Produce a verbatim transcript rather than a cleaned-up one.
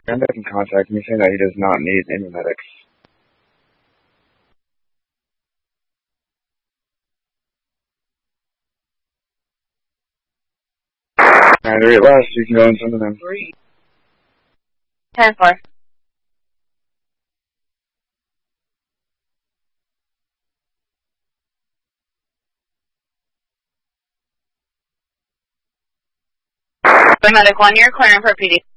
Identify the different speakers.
Speaker 1: Brenda can contact me saying that he does not need any medics. Alright, they're at last, you can go and send them.
Speaker 2: ten four. Medic one, you're clearing for P D.